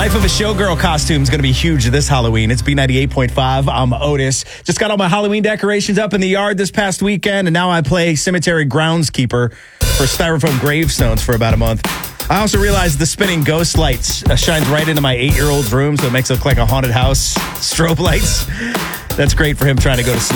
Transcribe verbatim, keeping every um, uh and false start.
Life of a Showgirl costume is going to be huge this Halloween. It's B ninety-eight point five. I'm Otis. Just got all my Halloween decorations up in the yard this past weekend, and now I play cemetery groundskeeper for styrofoam gravestones for about a month. I also realized the spinning ghost lights uh, shines right into my eight-year-old's room, so it makes it look like a haunted house. Strobe lights. That's great for him trying to go to sleep.